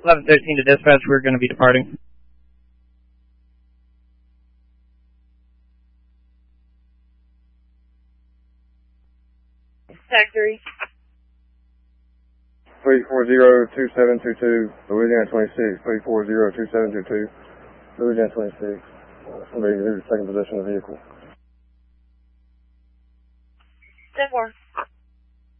1113 to dispatch, we're going to be departing. Tag 3. 340-2722, Louisiana 26, 340-2722, Louisiana 26. Somebody who's taking possession of the vehicle. 10-4.